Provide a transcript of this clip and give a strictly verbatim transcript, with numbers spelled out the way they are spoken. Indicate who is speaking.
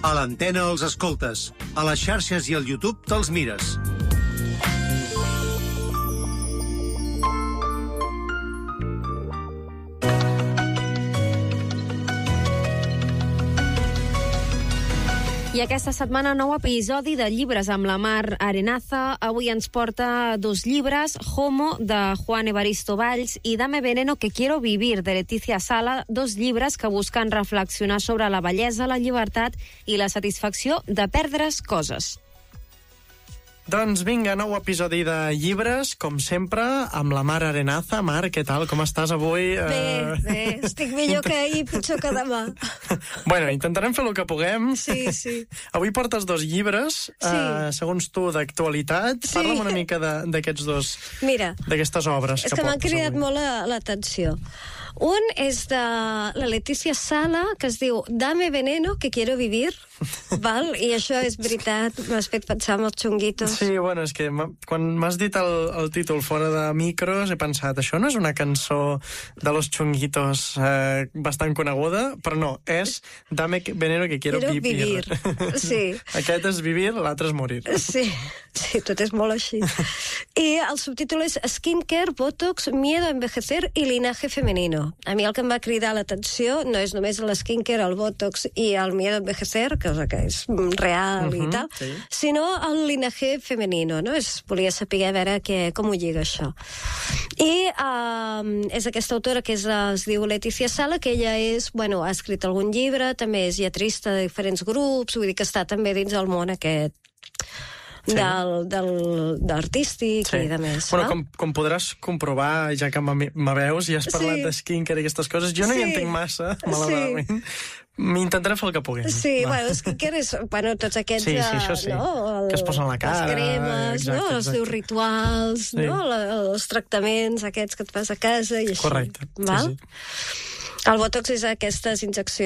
Speaker 1: A l'antena els escoltes, a les xarxes i al YouTube te'ls mires.
Speaker 2: I aquesta setmana, nou episodi de Llibres amb la Mar Arenaza. Avui ens porta dos llibres, Homo, de Juan Evaristo Valls, i Dame Veneno que quiero vivir, de Leticia Sala, dos llibres que busquen reflexionar sobre la bellesa, la llibertat i la satisfacció de perdre's coses.
Speaker 3: Doncs vinga, nou episodi de Llibres, com sempre, amb la Mar Arenaza. Mar, què tal? Com estàs avui?
Speaker 4: Bé, bé, estic millor que ahir, pitjor que demà.
Speaker 3: Bueno, intentarem fer el que puguem.
Speaker 4: Sí, sí.
Speaker 3: Avui portes dos llibres, sí. uh, segons tu, d'actualitat. Sí. Parla'm una mica d'aquests dos,
Speaker 4: Mira,
Speaker 3: d'aquestes obres
Speaker 4: és
Speaker 3: que,
Speaker 4: que m'ha
Speaker 3: portes
Speaker 4: cridat
Speaker 3: avui.
Speaker 4: molt l'atenció. Un és de la Leticia Sala, que es diu Dame Veneno que quiero vivir, val? I això és veritat, m'has fet pensar en els xunguitos.
Speaker 3: Sí, bueno, és que quan m'has dit el, el títol fora de micros he pensat, això no és una cançó de los chunguitos eh, bastant coneguda, però no, és Dame Veneno que quiero,
Speaker 4: Quiero
Speaker 3: vivir.
Speaker 4: vivir, sí.
Speaker 3: Aquest és vivir, l'altre és morir.
Speaker 4: Sí, sí, tot és molt així. I el subtítol és Skincare, Botox, Miedo a envejecer i Linaje femenino. A mi el que em va cridar l'atenció no és només el skincare, el Botox i el Miedo a envejecer, que és real uh-huh, i tal,
Speaker 3: sí.
Speaker 4: sinó el Linaje femenino, no? És, volia saber a veure que, com ho lliga això. I um, és aquesta autora que és, es diu Leticia Sala, que ella és, bueno, ha escrit algun llibre, també és lletrista de diferents grups, vull dir que està també dins el món aquest sí. del, del, d'artístic sí. i de més.
Speaker 3: Bueno,
Speaker 4: no?
Speaker 3: com, com podràs comprovar, ja que me veus i has parlat sí. de skincare i aquestes coses, jo no sí. hi entenc massa, malauradament. Sí. M'intentaré fer el que puguem.
Speaker 4: Sí,
Speaker 3: Va.
Speaker 4: bueno, skincare és, bueno, tots aquests...
Speaker 3: Sí, sí, això sí.
Speaker 4: No? El,
Speaker 3: que es posen a la cara.
Speaker 4: Les cremes,
Speaker 3: exacte,
Speaker 4: no? Els teus rituals,
Speaker 3: sí.
Speaker 4: no? La, els tractaments aquests que et fas a casa i així.
Speaker 3: Correcte.
Speaker 4: Val?
Speaker 3: Sí, sí.
Speaker 4: El Botox és aquestes injeccions